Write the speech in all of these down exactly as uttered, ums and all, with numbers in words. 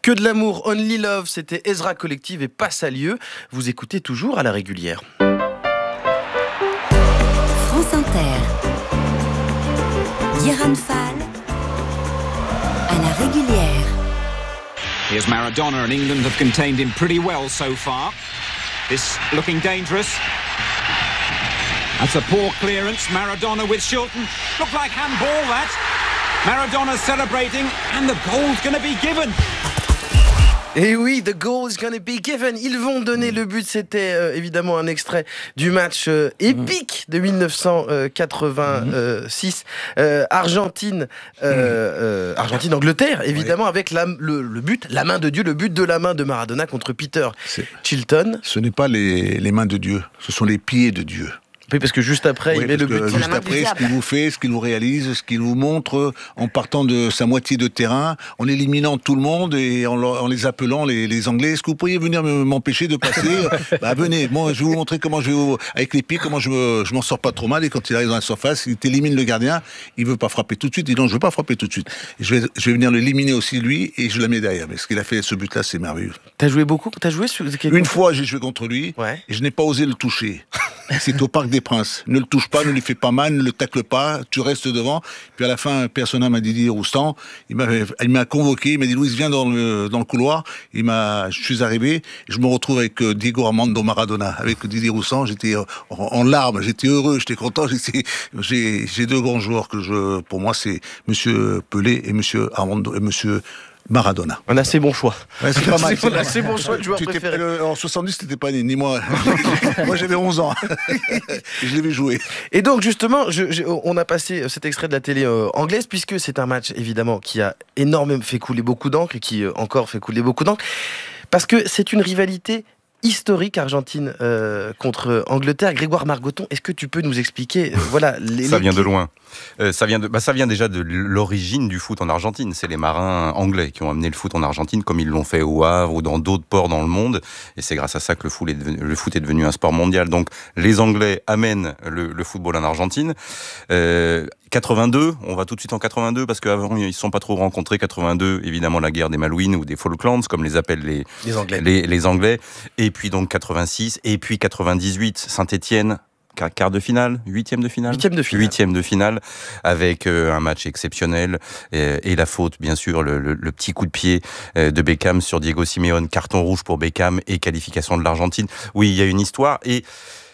Que de l'amour, Only Love, c'était Ezra Collective et Passe à lieu. Vous écoutez toujours à la régulière. France Inter. Guérin Fall à la régulière. Here's Maradona, and England have contained him pretty well so far. This looking dangerous. That's a poor clearance. Maradona with Shilton. Looked like handball, that. Maradona celebrating, and the goal's going to be given. Et oui, the goal is gonna be given. Ils vont donner le but. C'était euh, évidemment un extrait du match euh, épique de dix-neuf cent quatre-vingt-six. Euh, Argentine, euh, euh, Argentine-Angleterre, évidemment, ouais. avec la, le, le but, la main de Dieu, le but de la main de Maradona contre Peter C'est... Chilton. Ce n'est pas les, les mains de Dieu, ce sont les pieds de Dieu. Oui, parce que juste après, oui, il met le but. Juste après, ce qu'il vous fait, ce qu'il vous réalise, ce qu'il vous montre, en partant de sa moitié de terrain, en éliminant tout le monde et en, en les appelant les, les Anglais. Est-ce que vous pourriez venir m'empêcher de passer? Bah venez, moi je vais vous montrer comment je vais, avec les pieds, comment je, me, je m'en sors pas trop mal. Et quand il arrive dans la surface, il élimine le gardien, il veut pas frapper tout de suite. Il dit non, je veux pas frapper tout de suite. Et je vais, je vais venir l'éliminer aussi lui et je la mets derrière. Mais ce qu'il a fait, ce but-là, c'est merveilleux. T'as joué beaucoup? T'as joué sur Une fois, j'ai joué contre lui ouais. et je n'ai pas osé le toucher. C'est au Parc des Princes. Ne le touche pas, ne lui fais pas mal, ne le tacle pas, tu restes devant. Puis à la fin, Persona m'a dit Roustan, il m'a, il m'a convoqué, il m'a dit Louis, viens dans le, dans le couloir. Il m'a, je suis arrivé, je me retrouve avec Diego Armando Maradona, avec Didier Roustan. J'étais en, en larmes, j'étais heureux, j'étais content. J'étais, j'ai, j'ai deux grands joueurs que je, pour moi, c'est Monsieur Pelé et Monsieur Armando et Monsieur Maradona. Un assez bon choix. Ouais, c'est pas mal. C'est un assez bon choix de joueur préféré. Le, en soixante-dix, t'étais pas né, ni moi. Moi, j'avais onze ans. Et je l'ai vu jouer. Et donc, justement, je, je, on a passé cet extrait de la télé euh, anglaise, puisque c'est un match, évidemment, qui a énormément fait couler beaucoup d'encre et qui euh, encore fait couler beaucoup d'encre. Parce que c'est une rivalité historique Argentine euh, contre Angleterre. Grégoire Margoton, est-ce que tu peux nous expliquer euh, voilà, les, ça les... vient de loin. Euh, ça, vient de, bah, ça vient déjà de l'origine du foot en Argentine. C'est les marins anglais qui ont amené le foot en Argentine, comme ils l'ont fait au Havre ou dans d'autres ports dans le monde. Et c'est grâce à ça que le foot est devenu, le foot est devenu un sport mondial. Donc les Anglais amènent le, le football en Argentine. Euh, quatre-vingt-deux, on va tout de suite en quatre-vingt-deux, parce qu'avant ils ne se sont pas trop rencontrés. quatre-vingt-deux, évidemment la guerre des Malouines ou des Falklands, comme les appellent les, les, Anglais. les, les Anglais. Et puis donc quatre-vingt-six, et puis quatre-vingt-dix-huit, Saint-Étienne. Quart de finale, huitième de finale, huitième de finale, huitième de finale, avec euh, un match exceptionnel et, et la faute, bien sûr, le, le, le petit coup de pied euh, de Beckham sur Diego Simeone, carton rouge pour Beckham et qualification de l'Argentine. Oui, il y a une histoire et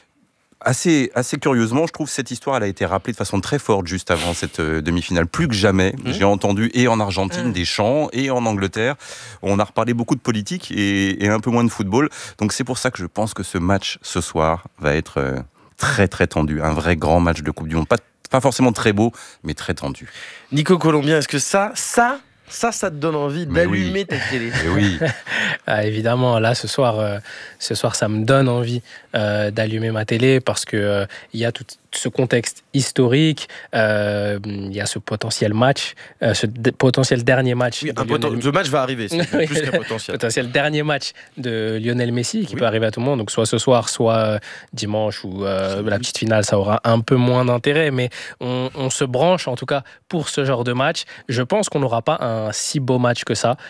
assez, assez curieusement, je trouve que cette histoire elle a été rappelée de façon très forte juste avant cette euh, demi-finale. Plus que jamais, mmh. j'ai entendu et en Argentine mmh. des chants et en Angleterre. On a reparlé beaucoup de politique et, et un peu moins de football. Donc c'est pour ça que je pense que ce match ce soir va être euh, très très tendu, un vrai grand match de Coupe du Monde, pas, pas forcément très beau, mais très tendu. Nico Colombien, est-ce que ça, ça, ça, ça te donne envie mais d'allumer oui. ta télé? Mais oui. Ah, évidemment, là ce soir, euh, ce soir, ça me donne envie euh, d'allumer ma télé parce que euh, il y a tout ce contexte historique, euh, il y a ce potentiel match, euh, ce d- potentiel dernier match. Oui, un poten- ce match va arriver, c'est plus qu'un potentiel. potentiel dernier match de Lionel Messi qui oui. peut arriver à tout le monde, donc soit ce soir, soit dimanche ou euh, la petite finale, ça aura un peu moins d'intérêt, mais on, on se branche en tout cas pour ce genre de match. Je pense qu'on n'aura pas un si beau match que ça.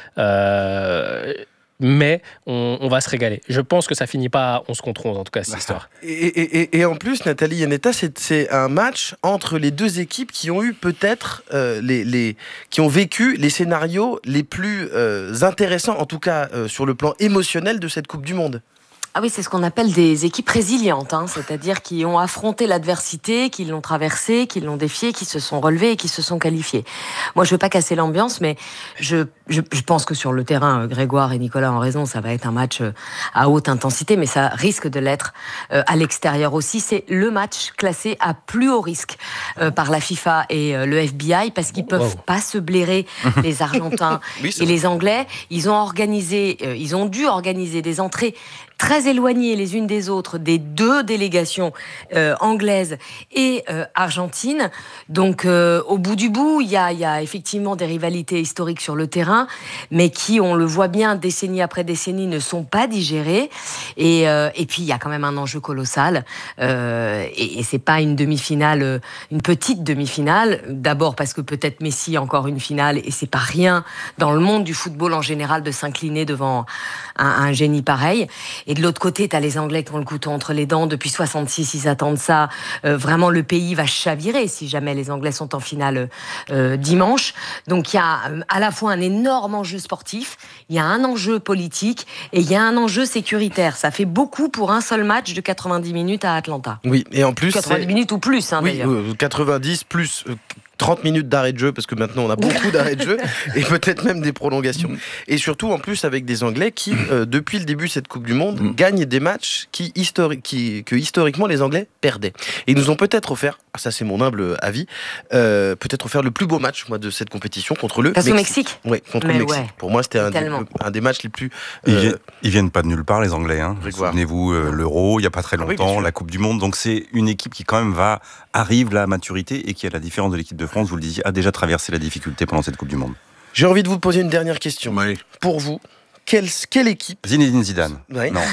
Euh, mais on, on va se régaler. Je pense que ça finit pas à onze contre onze, en tout cas, cette histoire. Et, et, et, et en plus, Nathalie Yanetta, c'est, c'est un match entre les deux équipes qui ont eu peut-être, euh, les, les, qui ont vécu les scénarios les plus euh, intéressants, en tout cas euh, sur le plan émotionnel de cette Coupe du Monde. Ah oui, c'est ce qu'on appelle des équipes résilientes, hein, c'est-à-dire qui ont affronté l'adversité, qui l'ont traversée, qui l'ont défiée, qui se sont relevées et qui se sont qualifiées. Moi, je veux pas casser l'ambiance, mais je, je, je pense que sur le terrain, Grégoire et Nicolas ont raison, ça va être un match à haute intensité, mais ça risque de l'être euh, à l'extérieur aussi. C'est le match classé à plus haut risque euh, par la FIFA et euh, le F B I, parce qu'ils peuvent wow. pas se blairer, les Argentins oui, et les Anglais. Ils ont organisé, euh, ils ont dû organiser des entrées très éloignées les unes des autres des deux délégations euh, anglaises et euh, argentines. Donc, euh, au bout du bout, il y a, y a effectivement des rivalités historiques sur le terrain, mais qui, on le voit bien, décennie après décennie, ne sont pas digérées. Et, euh, et puis, il y a quand même un enjeu colossal. Euh, et, et c'est pas une demi-finale, une petite demi-finale. D'abord parce que peut-être Messi a encore une finale, et c'est pas rien dans le monde du football en général de s'incliner devant un, un génie pareil. Et de l'autre côté, t'as les Anglais qui ont le couteau entre les dents. Depuis soixante-six, ils attendent ça. Euh, vraiment, le pays va chavirer si jamais les Anglais sont en finale euh, dimanche. Donc, il y a à la fois un énorme enjeu sportif, il y a un enjeu politique et il y a un enjeu sécuritaire. Ça fait beaucoup pour un seul match de quatre-vingt-dix minutes à Atlanta. Oui, et en plus... quatre-vingt-dix minutes ou plus, hein, oui, d'ailleurs. Euh, quatre-vingt-dix plus... Euh, trente minutes d'arrêt de jeu, parce que maintenant on a beaucoup d'arrêts de jeu, et peut-être même des prolongations. Et surtout, en plus, avec des Anglais qui, euh, depuis le début de cette Coupe du Monde, mm. gagnent des matchs qui, histori- qui, que historiquement les Anglais perdaient. Et ils nous ont peut-être offert, ça c'est mon humble avis, euh, peut-être offert le plus beau match moi, de cette compétition contre le Face Mexique. au Mexique. Oui, contre Mais le Mexique. ouais. Pour moi, c'était un des, un des matchs les plus... Euh, ils, euh, viennent, ils viennent pas de nulle part, les Anglais. Hein. Souvenez-vous, euh, l'Euro, il y a pas très longtemps, ah oui, la Coupe du Monde. Donc c'est une équipe qui quand même va arrive là à maturité et qui, à la différence de l'équipe de France, vous le disiez, a déjà traversé la difficulté pendant cette Coupe du Monde. J'ai envie de vous poser une dernière question. Oui. Pour vous, quelle, quelle équipe... Zinedine Zidane. Oui. Non.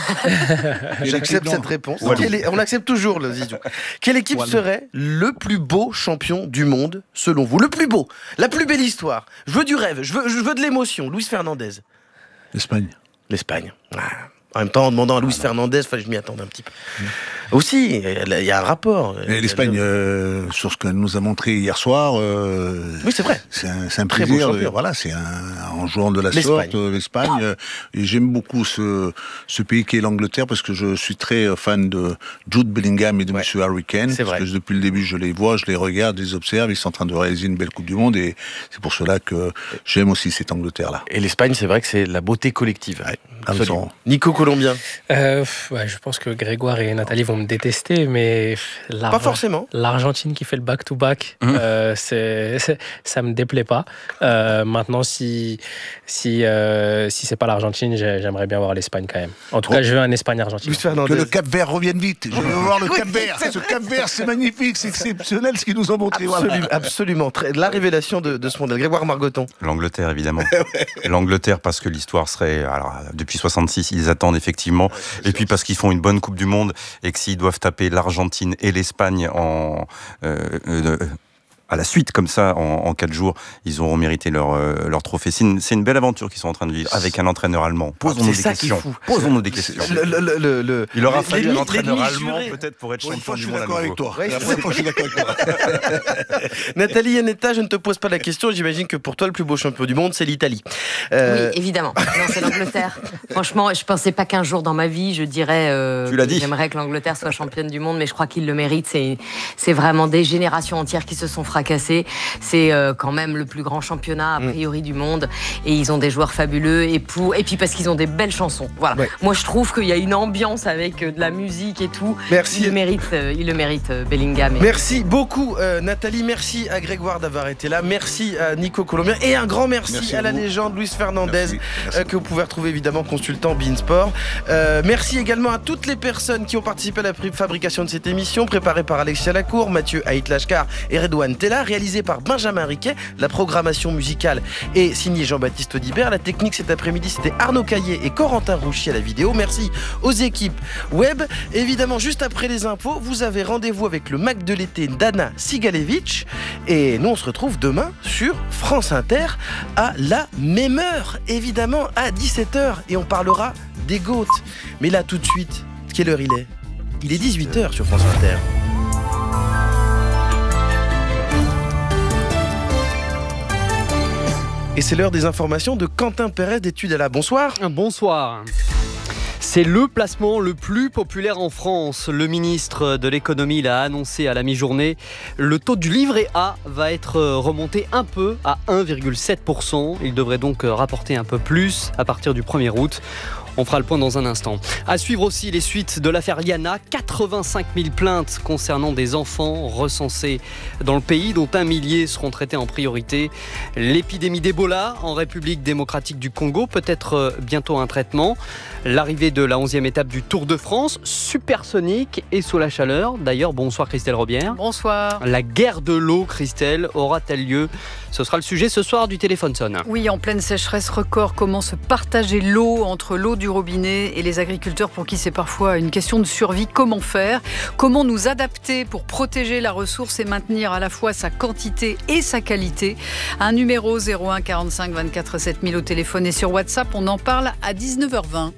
J'accepte cette réponse. Quelle, on accepte toujours le Zizou. Quelle équipe Walou. serait le plus beau champion du monde, selon vous? Le plus beau, la plus belle histoire. Je veux du rêve, je veux, je veux de l'émotion. Luis Fernandez. L'Espagne. L'Espagne. Ah. En même temps, en demandant à Luis ah Fernandez, je m'y attendais un petit peu. Mmh. Aussi, il y a un rapport. Et l'Espagne, euh, sur ce qu'elle nous a montré hier soir, euh, oui, c'est vrai. C'est un, c'est un plaisir. De, voilà, c'est un, en jouant de la l'Espagne. sorte, euh, l'Espagne. Euh, et j'aime beaucoup ce, ce pays qui est l'Angleterre parce que je suis très fan de Jude Bellingham et de ouais. M. Harry Kane. C'est parce vrai. Que depuis le début, je les vois, je les regarde, je les observe. Ils sont en train de réaliser une belle Coupe du Monde et c'est pour cela que j'aime aussi cette Angleterre-là. Et l'Espagne, c'est vrai que c'est la beauté collective. Ouais. Absolument. Nico Colombien. Euh, ouais, je pense que Grégoire et Nathalie vont me détester, mais pas forcément. L'Argentine qui fait le back-to-back, mmh. euh, c'est, c'est, ça me déplaît pas. Euh, maintenant, si si euh, si c'est pas l'Argentine, j'aimerais bien voir l'Espagne quand même. En tout oh. cas, je veux un Espagne-Argentine. Que le Cap-Vert revienne vite. Je veux voir le Cap-Vert. Ce Cap-Vert, c'est magnifique, c'est exceptionnel ce qu'ils nous ont montré. Absolument, voilà. absolument. La révélation de, de ce mondial. Grégoire Margoton. L'Angleterre, évidemment. L'Angleterre parce que l'histoire serait. Alors, depuis soixante-six, ils attendent effectivement. Ouais, et puis parce qu'ils font une bonne Coupe du Monde et que s'ils doivent taper l'Argentine et l'Espagne en euh, euh, à la suite comme ça en, en quatre jours, ils auront mérité leur euh, leur trophée. C'est une, c'est une belle aventure qu'ils sont en train de vivre avec un entraîneur allemand. Posons-nous des questions. Posons-nous des questions. Le, le, le, le, Il aura fallu un entraîneur allemand peut-être pour être champion fois, du monde. Avec toi. Ouais, la fois, je suis d'accord avec toi. Nathalie Iannetta, je ne te pose pas la question. J'imagine que pour toi, le plus beau champion du monde, c'est l'Italie. Euh... Oui, évidemment. Non, c'est l'Angleterre. Franchement, je pensais pas qu'un jour dans ma vie, je dirais. Euh, tu l'as dit. J'aimerais que l'Angleterre soit championne du monde, mais je crois qu'ils le méritent. C'est c'est vraiment des générations entières qui se sont fracassées. C'est euh, quand même le plus grand championnat a priori mmh. du monde et ils ont des joueurs fabuleux et, pour, et puis parce qu'ils ont des belles chansons. Voilà. Ouais. Moi je trouve qu'il y a une ambiance avec euh, de la musique et tout. Merci. Il le mérite, euh, il le mérite euh, Bellingham. Et... Merci beaucoup euh, Nathalie, merci à Grégoire d'avoir été là, merci à Nico Colombien et un grand merci, merci à, à la légende Luis Fernandez merci. Merci. Euh, que vous pouvez retrouver évidemment consultant Beansport. Euh, merci également à toutes les personnes qui ont participé à la fabrication de cette émission, préparée par Alexia Lacour, Mathieu Haït-Lashkar et Redouane Tella, réalisée par Benjamin Riquet. La programmation musicale est signée Jean-Baptiste Audibert. La technique cet après-midi, c'était Arnaud Caillé et Corentin Rouchy à la vidéo. Merci aux équipes web. Évidemment, juste après les infos, vous avez rendez-vous avec le Mac de l'été d'Anna Sigalevitch. Et nous, on se retrouve demain sur France Inter à la même heure, évidemment à dix-sept heures. Et on parlera des GOAT. Mais là, tout de suite, quelle heure il est ? Il est dix-huit heures sur France Inter. Et c'est l'heure des informations de Quentin Pérez d'Études à la. Bonsoir. Bonsoir. C'est le placement le plus populaire en France. Le ministre de l'économie l'a annoncé à la mi-journée. Le taux du livret A va être remonté un peu à un virgule sept pour cent. Il devrait donc rapporter un peu plus à partir du premier août. On fera le point dans un instant. À suivre aussi les suites de l'affaire Liana. quatre-vingt-cinq mille plaintes concernant des enfants recensés dans le pays, dont un millier seront traités en priorité. L'épidémie d'Ebola en République démocratique du Congo, peut-être bientôt un traitement. L'arrivée de la onzième étape du Tour de France, supersonique et sous la chaleur. D'ailleurs, bonsoir Christelle Robière. Bonsoir. La guerre de l'eau, Christelle, aura-t-elle lieu ? Ce sera le sujet ce soir du Téléphone sonne. Oui, en pleine sécheresse record, comment se partager l'eau entre l'eau du robinet et les agriculteurs pour qui c'est parfois une question de survie. Comment faire ? Comment nous adapter pour protéger la ressource et maintenir à la fois sa quantité et sa qualité ? Un numéro zéro un quarante-cinq vingt-quatre sept mille au téléphone et sur WhatsApp. On en parle à dix-neuf heures vingt.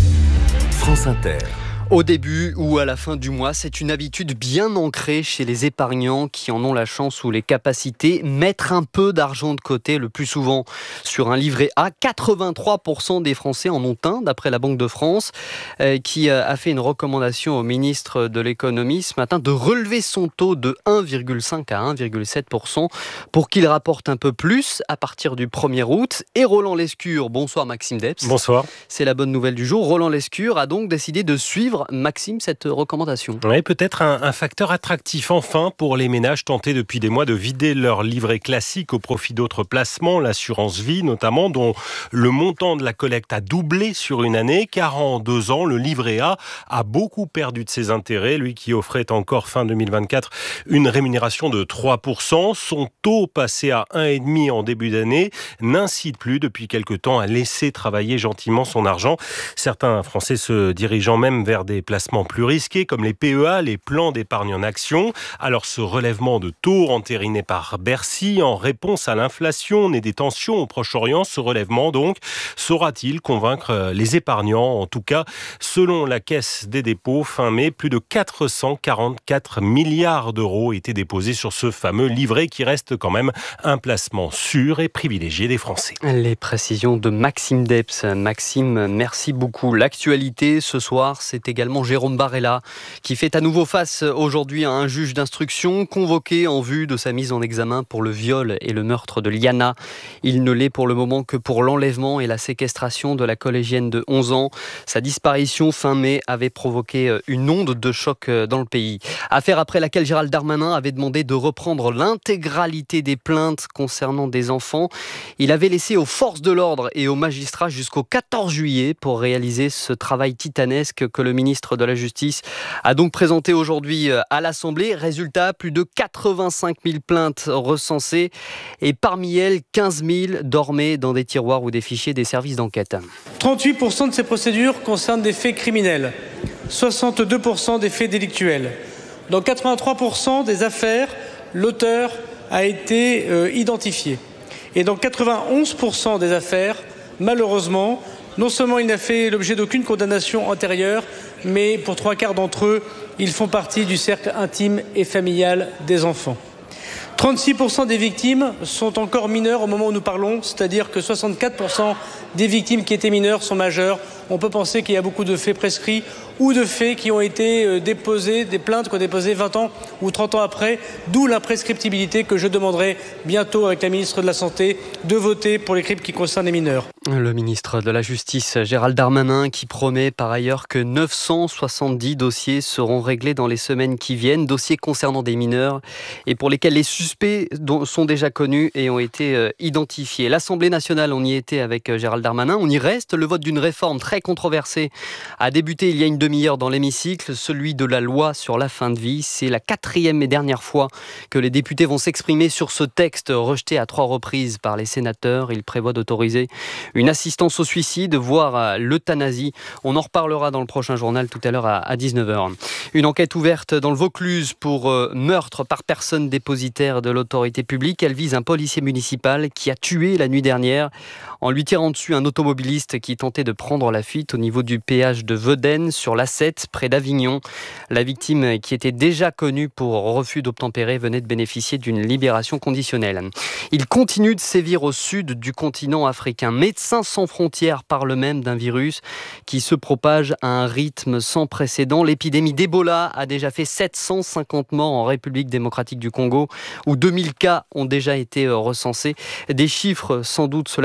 France Inter. Au début ou à la fin du mois, c'est une habitude bien ancrée chez les épargnants qui en ont la chance ou les capacités, mettre un peu d'argent de côté, le plus souvent sur un livret A. quatre-vingt-trois pour cent des Français en ont un, d'après la Banque de France, euh, qui a fait une recommandation au ministre de l'économie ce matin de relever son taux de un virgule cinq à un virgule sept pour cent pour qu'il rapporte un peu plus à partir du premier août. Et Roland Lescure, bonsoir Maxime Debs. Bonsoir. C'est la bonne nouvelle du jour. Roland Lescure a donc décidé de suivre Maxime, cette recommandation. Oui, peut-être un, un facteur attractif enfin pour les ménages tentés depuis des mois de vider leur livret classique au profit d'autres placements, l'assurance vie notamment, dont le montant de la collecte a doublé sur une année, car en deux ans, le livret A a beaucoup perdu de ses intérêts, lui qui offrait encore fin deux mille vingt-quatre une rémunération de trois pour cent. Son taux passé à un virgule cinq en début d'année n'incite plus depuis quelque temps à laisser travailler gentiment son argent. Certains Français se dirigeant même vers des placements plus risqués comme les P E A, les plans d'épargne en action. Alors ce relèvement de taux entériné par Bercy en réponse à l'inflation née des tensions au Proche-Orient, ce relèvement donc saura-t-il convaincre les épargnants? En tout cas, selon la Caisse des dépôts, fin mai, plus de quatre cent quarante-quatre milliards d'euros étaient déposés sur ce fameux livret qui reste quand même un placement sûr et privilégié des Français. Les précisions de Maxime Debs. Maxime, merci beaucoup. L'actualité ce soir, c'est également Jérôme Barella qui fait à nouveau face aujourd'hui à un juge d'instruction convoqué en vue de sa mise en examen pour le viol et le meurtre de Liana. Il ne l'est pour le moment que pour l'enlèvement et la séquestration de la collégienne de onze ans. Sa disparition fin mai avait provoqué une onde de choc dans le pays. Affaire après laquelle Gérald Darmanin avait demandé de reprendre l'intégralité des plaintes concernant des enfants. Il avait laissé aux forces de l'ordre et aux magistrats jusqu'au quatorze juillet pour réaliser ce travail titanesque que le ministre de la Justice a donc présenté aujourd'hui à l'Assemblée. Résultat, plus de quatre-vingt-cinq mille plaintes recensées et parmi elles, quinze mille dormaient dans des tiroirs ou des fichiers des services d'enquête. trente-huit pour cent de ces procédures concernent des faits criminels, soixante-deux pour cent des faits délictuels. Dans quatre-vingt-trois pour cent des affaires, l'auteur a été euh, identifié. Et dans quatre-vingt-onze pour cent des affaires, malheureusement, non seulement il n'a fait l'objet d'aucune condamnation antérieure, mais pour trois quarts d'entre eux, ils font partie du cercle intime et familial des enfants. trente-six pour cent des victimes sont encore mineures au moment où nous parlons, c'est-à-dire que soixante-quatre pour cent des victimes qui étaient mineures sont majeures. On peut penser qu'il y a beaucoup de faits prescrits ou de faits qui ont été déposés, des plaintes qui ont été déposées vingt ans ou trente ans après, d'où l'imprescriptibilité que je demanderai bientôt avec la ministre de la Santé de voter pour les crimes qui concernent les mineurs. Le ministre de la Justice, Gérald Darmanin, qui promet par ailleurs que neuf cent soixante-dix dossiers seront réglés dans les semaines qui viennent, dossiers concernant des mineurs et pour lesquels les suspects sont déjà connus et ont été identifiés. L'Assemblée nationale, on y était avec Gérald Darmanin, on y reste. Le vote d'une réforme très controversée a débuté il y a une demi-heure dans l'hémicycle, celui de la loi sur la fin de vie. C'est la quatrième et dernière fois que les députés vont s'exprimer sur ce texte rejeté à trois reprises par les sénateurs. Il prévoit d'autoriser une assistance au suicide, voire l'euthanasie. On en reparlera dans le prochain journal tout à l'heure à dix-neuf heures. Une enquête ouverte dans le Vaucluse pour meurtre par personne dépositaire de l'autorité publique. Elle vise un policier municipal qui a tué la nuit dernière en lui tirant dessus un automobiliste qui tentait de prendre la fuite au niveau du péage de Vedène sur l'A sept près d'Avignon. La victime, qui était déjà connue pour refus d'obtempérer, venait de bénéficier d'une libération conditionnelle. Il continue de sévir au sud du continent africain. Médecins sans frontières parlent même d'un virus qui se propage à un rythme sans précédent. L'épidémie d'Ebola a déjà fait sept cent cinquante morts en République démocratique du Congo, où deux mille cas ont déjà été recensés. Des chiffres, sans doute, cela dit, largement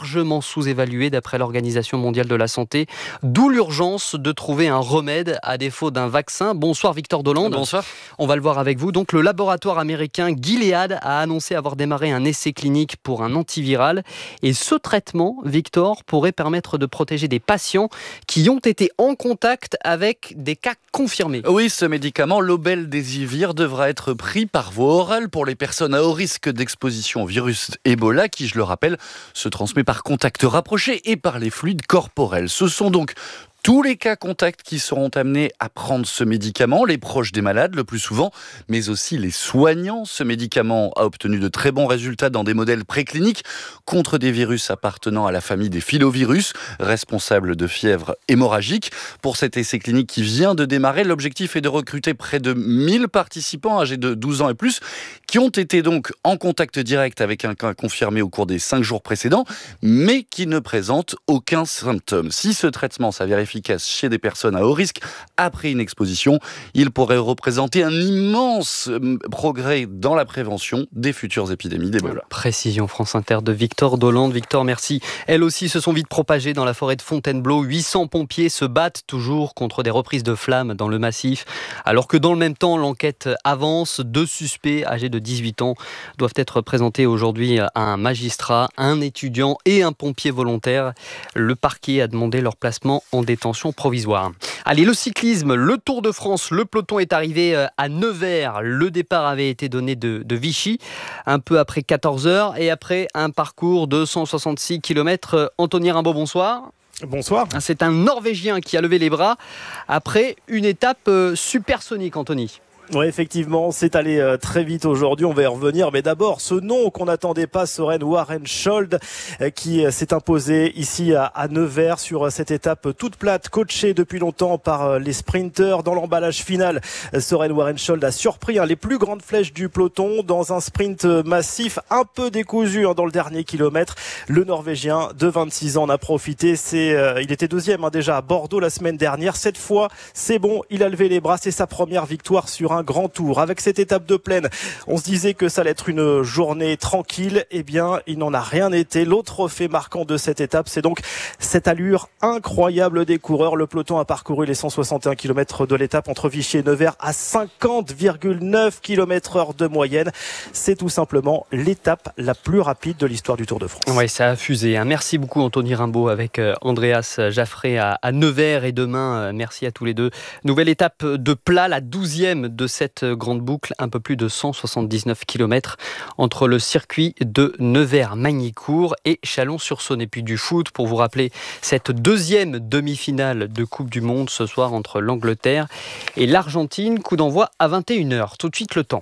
largement sous-évalué d'après l'Organisation mondiale de la santé. D'où l'urgence de trouver un remède à défaut d'un vaccin. Bonsoir Victor Dolande. Bonsoir. On va le voir avec vous. Donc le laboratoire américain Gilead a annoncé avoir démarré un essai clinique pour un antiviral. Et ce traitement, Victor, pourrait permettre de protéger des patients qui ont été en contact avec des cas confirmés. Oui, ce médicament, l'Obel-Désivir, devra être pris par voie orale pour les personnes à haut risque d'exposition au virus Ebola, qui, je le rappelle, se transmet par contact rapproché et par les fluides corporels. Ce sont donc tous les cas contacts qui seront amenés à prendre ce médicament, les proches des malades le plus souvent, mais aussi les soignants. Ce médicament a obtenu de très bons résultats dans des modèles précliniques contre des virus appartenant à la famille des filovirus, responsables de fièvre hémorragique. Pour cet essai clinique qui vient de démarrer, l'objectif est de recruter près de mille participants âgés de douze ans et plus, qui ont été donc en contact direct avec un cas confirmé au cours des cinq jours précédents, mais qui ne présentent aucun symptôme. Si ce traitement s'avère efficace chez des personnes à haut risque après une exposition, il pourrait représenter un immense progrès dans la prévention des futures épidémies d'Ebola. Précision France Inter de Victor Dolande. Victor, merci. Elles aussi se sont vite propagées dans la forêt de Fontainebleau. huit cents pompiers se battent toujours contre des reprises de flammes dans le massif. Alors que dans le même temps, l'enquête avance. Deux suspects âgés de dix-huit ans doivent être présentés aujourd'hui à un magistrat, un étudiant et un pompier volontaire. Le parquet a demandé leur placement en détention provisoire. Allez, le cyclisme, le Tour de France, le peloton est arrivé à Nevers. Le départ avait été donné de, de Vichy, un peu après quatorze heures, et après un parcours de cent soixante-six kilomètres. Anthony Rimbaud, bonsoir. Bonsoir. C'est un Norvégien qui a levé les bras après une étape supersonique, Anthony. Oui, effectivement, c'est allé euh, très vite aujourd'hui, on va y revenir. Mais d'abord, ce nom qu'on n'attendait pas, Søren Warenschold, euh, qui euh, s'est imposé ici à, à Nevers sur euh, cette étape toute plate, coachée depuis longtemps par euh, les sprinteurs. Dans l'emballage final, euh, Søren Warenschold a surpris hein, les plus grandes flèches du peloton dans un sprint euh, massif, un peu décousu hein, dans le dernier kilomètre. Le Norvégien de vingt-six ans en a profité. C'est, euh, il était deuxième hein, déjà à Bordeaux la semaine dernière. Cette fois, c'est bon, il a levé les bras. C'est sa première victoire sur un Un grand tour. Avec cette étape de plaine, on se disait que ça allait être une journée tranquille. Eh bien, il n'en a rien été. L'autre fait marquant de cette étape, c'est donc cette allure incroyable des coureurs. Le peloton a parcouru les cent soixante et un kilomètres de l'étape entre Vichy et Nevers à cinquante virgule neuf kilomètres heure de moyenne. C'est tout simplement l'étape la plus rapide de l'histoire du Tour de France. Oui, ça a fusé. Hein. Merci beaucoup Anthony Rimbaud avec euh, Andreas Jaffré à, à Nevers. Et demain, euh, merci à tous les deux. Nouvelle étape de plat, la douzième de cette grande boucle, un peu plus de cent soixante-dix-neuf kilomètres entre le circuit de Nevers-Magnicourt et Chalon-sur-Saône. Et puis du foot, pour vous rappeler cette deuxième demi-finale de Coupe du Monde ce soir entre l'Angleterre et l'Argentine. Coup d'envoi à vingt et une heures. Tout de suite le temps.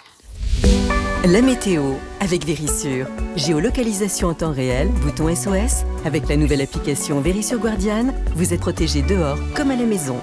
La météo avec Vérissure. Géolocalisation en temps réel, bouton S O S. Avec la nouvelle application Vérissure Guardian, vous êtes protégé dehors comme à la maison.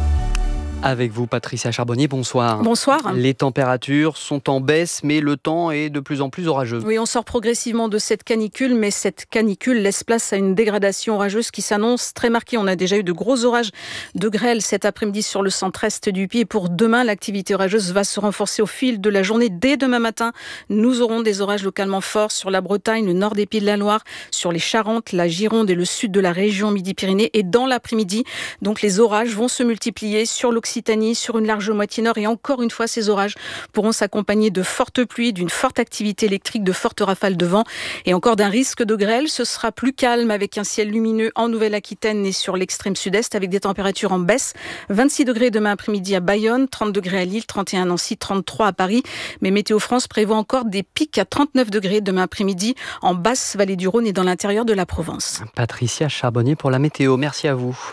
Avec vous, Patricia Charbonnier, bonsoir. Bonsoir. Les températures sont en baisse, mais le temps est de plus en plus orageux. Oui, on sort progressivement de cette canicule, mais cette canicule laisse place à une dégradation orageuse qui s'annonce très marquée. On a déjà eu de gros orages de grêle cet après-midi sur le centre-est du pays. Et pour demain, l'activité orageuse va se renforcer au fil de la journée. Dès demain matin, nous aurons des orages localement forts sur la Bretagne, le nord des Pays de la Loire, sur les Charentes, la Gironde et le sud de la région Midi-Pyrénées. Et dans l'après-midi, donc les orages vont se multiplier sur l'Occitanie, sur une large moitié nord, et encore une fois ces orages pourront s'accompagner de fortes pluies, d'une forte activité électrique, de fortes rafales de vent et encore d'un risque de grêle. Ce sera plus calme avec un ciel lumineux en Nouvelle-Aquitaine et sur l'extrême sud-est avec des températures en baisse. vingt-six degrés demain après-midi à Bayonne, trente degrés à Lille, trente et un à Nancy, trente-trois à Paris. Mais Météo France prévoit encore des pics à trente-neuf degrés demain après-midi en basse vallée du Rhône et dans l'intérieur de la Provence. Patricia Charbonnier pour la météo, merci à vous.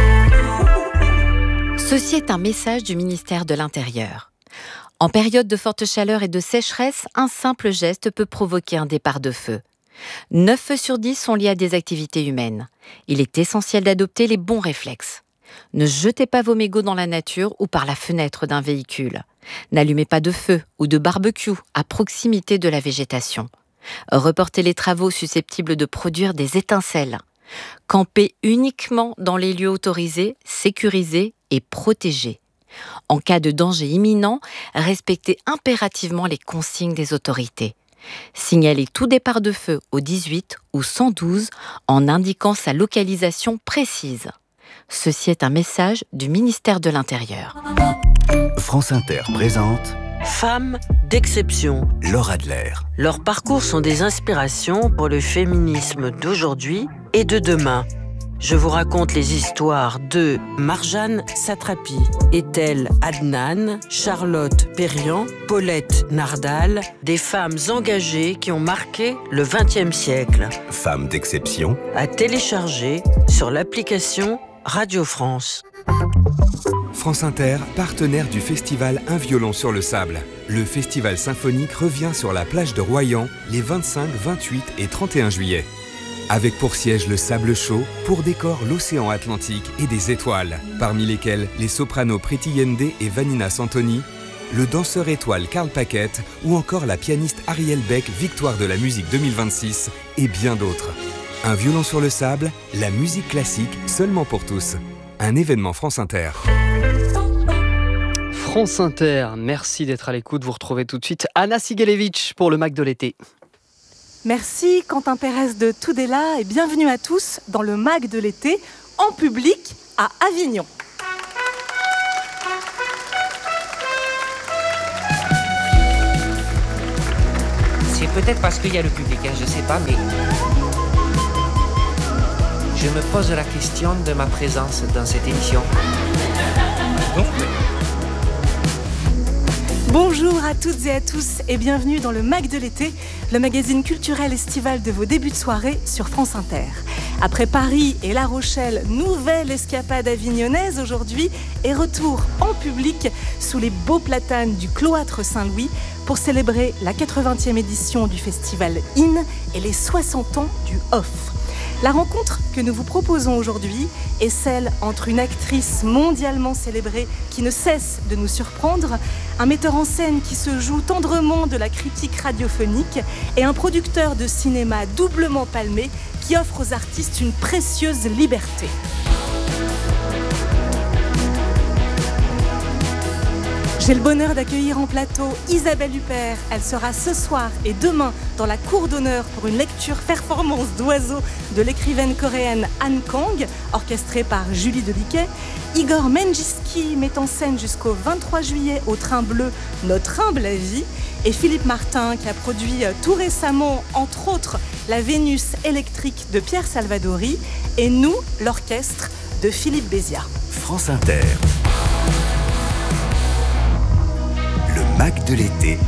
Ceci est un message du ministère de l'Intérieur. En période de forte chaleur et de sécheresse, un simple geste peut provoquer un départ de feu. neuf feux sur dix sont liés à des activités humaines. Il est essentiel d'adopter les bons réflexes. Ne jetez pas vos mégots dans la nature ou par la fenêtre d'un véhicule. N'allumez pas de feu ou de barbecue à proximité de la végétation. Reportez les travaux susceptibles de produire des étincelles. Campez uniquement dans les lieux autorisés, sécurisés et protégés. En cas de danger imminent, respectez impérativement les consignes des autorités. Signalez tout départ de feu au dix-huit ou cent douze en indiquant sa localisation précise. Ceci est un message du ministère de l'Intérieur. France Inter présente Femmes d'exception. Laure Adler. Leurs parcours sont des inspirations pour le féminisme d'aujourd'hui et de demain. Je vous raconte les histoires de Marjane Satrapi, Ethel Adnan, Charlotte Perriand, Paulette Nardal, des femmes engagées qui ont marqué le vingtième siècle. Femmes d'exception. À télécharger sur l'application Radio France. France Inter, partenaire du festival Un violon sur le sable. Le festival symphonique revient sur la plage de Royan les vingt-cinq, vingt-huit et trente et un juillet. Avec pour siège le sable chaud, pour décor l'océan Atlantique et des étoiles, parmi lesquelles les sopranos Priti Yende et Vanina Santoni, le danseur étoile Karl Paquette ou encore la pianiste Ariel Beck, victoire de la musique deux mille vingt-six et bien d'autres. Un violon sur le sable, la musique classique seulement pour tous. Un événement France Inter. France Inter, merci d'être à l'écoute. Vous retrouvez tout de suite Anna Sigalevitch pour le Mac de l'été. Merci Quentin Pérez de Tudela et bienvenue à tous dans le Mac de l'été en public à Avignon. C'est peut-être parce qu'il y a le public, hein, je sais pas, mais je me pose la question de ma présence dans cette émission. Donc, Bonjour à toutes et à tous et bienvenue dans le Mac de l'été, le magazine culturel estival de vos débuts de soirée sur France Inter. Après Paris et La Rochelle, nouvelle escapade avignonnaise aujourd'hui et retour en public sous les beaux platanes du cloître Saint-Louis pour célébrer la quatre-vingtième édition du festival In et les soixante ans du Off. La rencontre que nous vous proposons aujourd'hui est celle entre une actrice mondialement célébrée qui ne cesse de nous surprendre, un metteur en scène qui se joue tendrement de la critique radiophonique et un producteur de cinéma doublement palmé qui offre aux artistes une précieuse liberté. J'ai le bonheur d'accueillir en plateau Isabelle Huppert. Elle sera ce soir et demain dans la cour d'honneur pour une lecture performance d'oiseaux de l'écrivaine coréenne Han Kang, orchestrée par Julie Deliquet. Igor Menjisky met en scène jusqu'au vingt-trois juillet au Train Bleu Notre humble vie. Et Philippe Martin qui a produit tout récemment, entre autres, la Vénus électrique de Pierre Salvadori et nous, l'orchestre de Philippe Béziat. France Inter. Mac de l'été,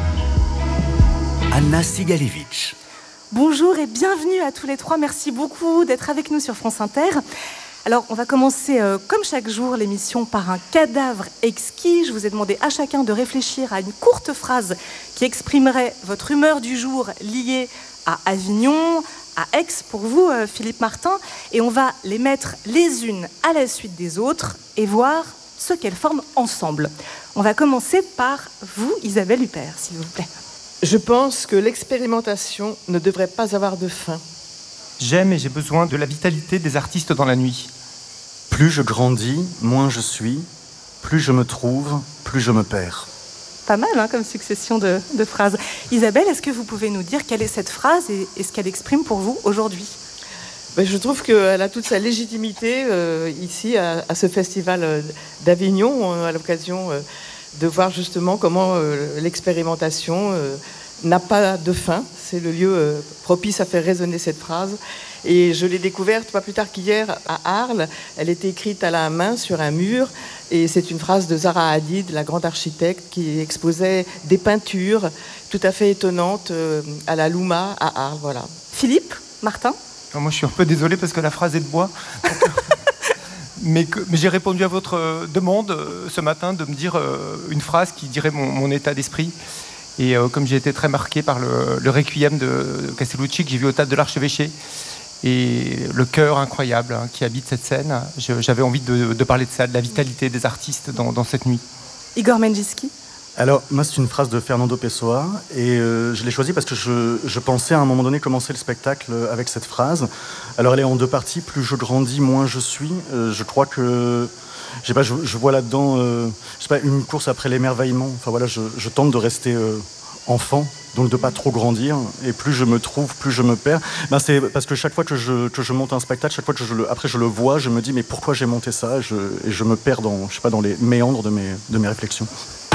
Anna Sigalevitch. Bonjour et bienvenue à tous les trois. Merci beaucoup d'être avec nous sur France Inter. Alors, on va commencer, euh, comme chaque jour, l'émission par un cadavre exquis. Je vous ai demandé à chacun de réfléchir à une courte phrase qui exprimerait votre humeur du jour liée à Avignon, à Aix, pour vous, euh, Philippe Martin. Et on va les mettre les unes à la suite des autres et voir ce qu'elles forment ensemble. On va commencer par vous, Isabelle Huppert, s'il vous plaît. Je pense que l'expérimentation ne devrait pas avoir de fin. J'aime et j'ai besoin de la vitalité des artistes dans la nuit. Plus je grandis, moins je suis. Plus je me trouve, plus je me perds. Pas mal hein, comme succession de, de phrases. Isabelle, est-ce que vous pouvez nous dire quelle est cette phrase et, et ce qu'elle exprime pour vous aujourd'hui ? Ben, je trouve qu'elle a toute sa légitimité euh, ici à, à ce festival d'Avignon, à l'occasion euh, de voir justement comment euh, l'expérimentation euh, n'a pas de fin. C'est le lieu euh, propice à faire résonner cette phrase. Et je l'ai découverte pas plus tard qu'hier à Arles. Elle était écrite à la main sur un mur. Et c'est une phrase de Zaha Hadid, la grande architecte, qui exposait des peintures tout à fait étonnantes euh, à la Louma à Arles. Voilà. Philippe, Martin ? Alors moi, je suis un peu désolé parce que la phrase est de bois. Donc, mais, que, mais j'ai répondu à votre euh, demande euh, ce matin de me dire euh, une phrase qui dirait mon, mon état d'esprit. Et euh, comme j'ai été très marqué par le, le Requiem de Castellucci que j'ai vu au Théâtre de l'Archevêché, et le cœur incroyable hein, qui habite cette scène, je, j'avais envie de, de parler de ça, de la vitalité des artistes dans, dans cette nuit. Igor Menjisky. Alors, moi, c'est une phrase de Fernando Pessoa, et euh, je l'ai choisie parce que je, je pensais à un moment donné commencer le spectacle avec cette phrase. Alors, elle est en deux parties. Plus je grandis, moins je suis. Euh, je crois que, je sais pas, je, je vois là-dedans, euh, je sais pas, une course après l'émerveillement. Enfin voilà, je, je tente de rester euh, enfant, donc de pas trop grandir. Et plus je me trouve, plus je me perds. Ben c'est parce que chaque fois que je, que je monte un spectacle, chaque fois que je le, après je le vois, je me dis mais pourquoi j'ai monté ça, et je, et je me perds dans, je sais pas, dans les méandres de mes, de mes réflexions.